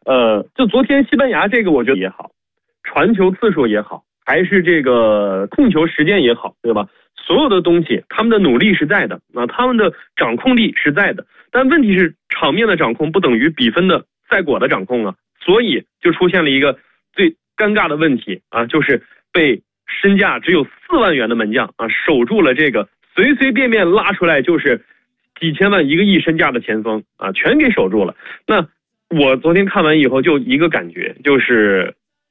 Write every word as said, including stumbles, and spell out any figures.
呃，就昨天西班牙这个，我觉得也好，传球次数也好，还是这个控球时间也好，对吧？所有的东西，他们的努力是在的啊，他们的掌控力是在的，但问题是场面的掌控不等于比分的赛果的掌控啊，所以就出现了一个最尴尬的问题啊，就是被身价只有四万元的门将啊守住了这个随随便便拉出来就是几千万一个亿身价的前锋啊，全给守住了。那我昨天看完以后就一个感觉，就是